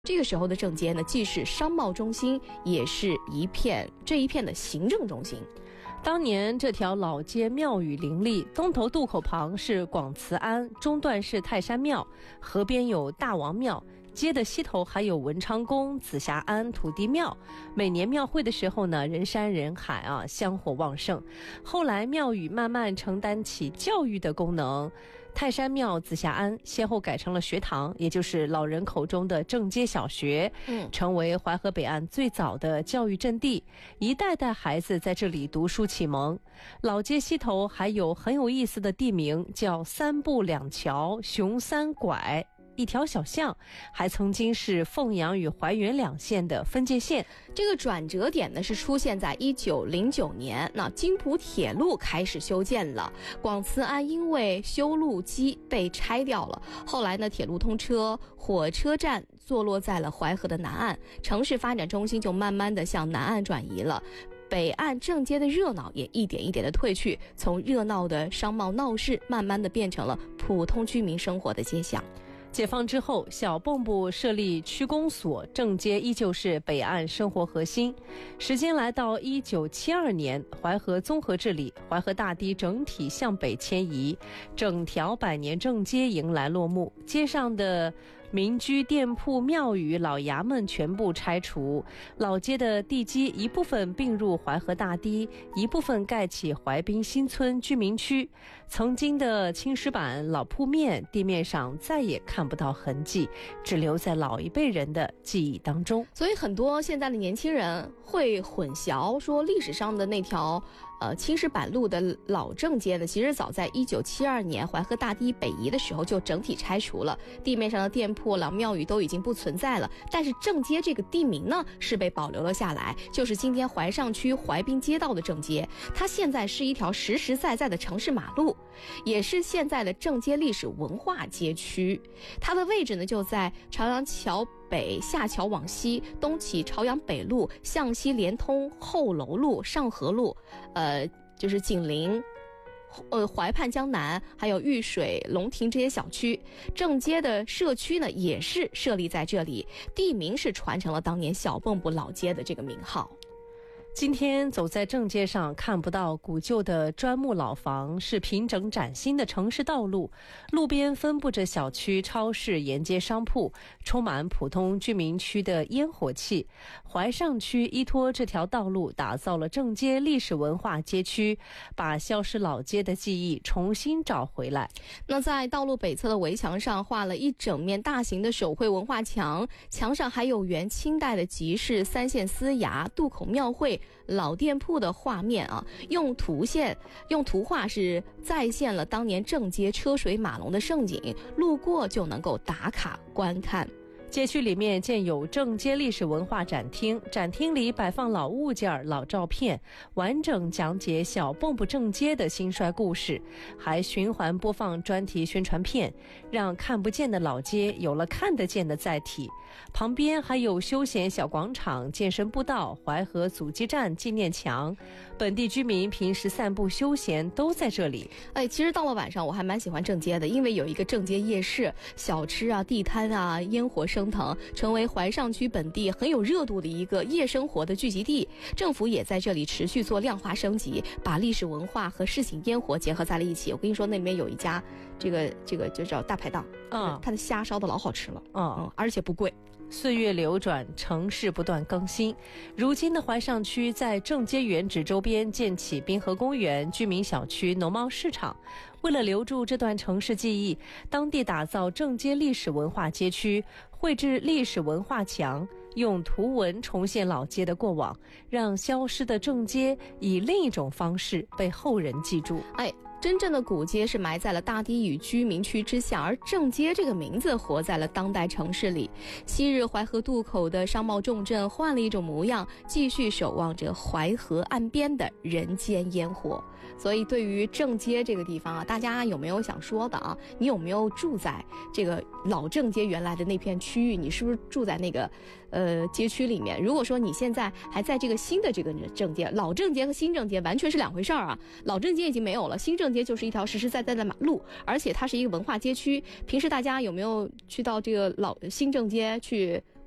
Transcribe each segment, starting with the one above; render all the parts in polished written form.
这个时候的正街呢，既是商贸中心，也是这一片的行政中心。 当年这条老街庙宇林立，东头渡口旁是广慈庵，中段是泰山庙，河边有大王庙，街的西头还有文昌宫、紫霞庵、土地庙。每年庙会的时候呢，人山人海啊，香火旺盛。后来庙宇慢慢承担起教育的功能，泰山庙、紫霞庵先后改成了学堂，也就是老人口中的正街小学，成为淮河北岸最早的教育阵地，一代代孩子在这里读书启蒙。老街西头还有很有意思的地名，叫三步两桥、熊三拐。一条小巷，还曾经是凤阳与怀远两县的分界线。 这个转折点呢，是出现在1909年，那津浦铁路开始修建了，广慈庵因为修路基被拆掉了。后来呢，铁路通车，火车站坐落在了淮河的南岸，城市发展中心就慢慢的向南岸转移了。北岸正街的热闹也一点一点的退去，从热闹的商贸闹市，慢慢的变成了普通居民生活的街巷。 解放之后，小蚌埠设立区公所，正街依旧是北岸生活核心。时间来到1972年，淮河综合治理，淮河大堤整体向北迁移，整条百年正街迎来落幕。街上的民居、店铺、庙宇、老衙门全部拆除，老街的地基一部分并入淮河大堤，一部分盖起淮滨新村居民区。曾经的青石板、老铺面，地面上再也看不到痕迹，只留在老一辈人的记忆当中。 所以很多现在的年轻人会混淆，说历史上的那条青石板路的老正街呢，其实早在1972年淮河大堤北移的时候就整体拆除了，地面上的店铺、老庙宇都已经不存在了，但是正街这个地名呢是被保留了下来，就是今天淮上区淮滨街道的正街。它现在是一条实实在在的城市马路，也是现在的正街历史文化街区。它的位置呢就在朝阳桥北下桥往西，东起朝阳北路，向西连通后楼路、上河路，就是紧邻淮畔江南，还有玉水、龙亭这些小区。正街的社区呢也是设立在这里，地名是传承了当年小蚌埠老街的这个名号。 今天走在正街上，看不到古旧的砖木老房，是平整崭新的城市道路，路边分布着小区、超市、沿街商铺，充满普通居民区的烟火气。淮上区依托这条道路，打造了正街历史文化街区，把消失老街的记忆重新找回来。 那在道路北侧的围墙上画了一整面大型的手绘文化墙，墙上还有原清代的集市、三县司衙、渡口庙会、老店铺的画面啊，用图画是再现了当年正街车水马龙的盛景，路过就能够打卡观看。 街区里面建有正街历史文化展厅，展厅里摆放老物件、老照片，完整讲解小蚌埠正街的兴衰故事，还循环播放专题宣传片，让看不见的老街有了看得见的载体。旁边还有休闲小广场、健身步道、淮河阻击站纪念墙，本地居民平时散步休闲都在这里。 其实到了晚上我还蛮喜欢正街的，因为有一个正街夜市，小吃啊、地摊啊，烟火升腾，成为淮上区本地很有热度的一个夜生活的聚集地。政府也在这里持续做量化升级，把历史文化和市井烟火结合在了一起。我跟你说，那里面有一家这个就叫大排档，它的虾烧的老好吃了，而且不贵。 岁月流转，城市不断更新。如今的淮上区在正街原址周边建起滨河公园、居民小区、农贸市场。为了留住这段城市记忆，当地打造正街历史文化街区，绘制历史文化墙，用图文重现老街的过往，让消失的正街以另一种方式被后人记住。 真正的古街是埋在了大堤与居民区之下，而正街这个名字活在了当代城市里。昔日淮河渡口的商贸重镇换了一种模样，继续守望着淮河岸边的人间烟火。所以对于正街这个地方啊，大家有没有想说的啊？你有没有住在这个老正街原来的那片区域？你是不是住在那个街区里面？如果说你现在还在这个新的这个正街，老正街和新正街完全是两回事儿啊。老正街已经没有了，新正街就是一条实实在在的马路，而且它是一个文化街区。平时大家有没有去到这个新正街去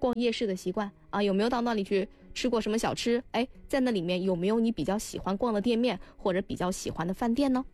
逛夜市的习惯啊？有没有到那里去吃过什么小吃？哎，在那里面有没有你比较喜欢逛的店面或者比较喜欢的饭店呢？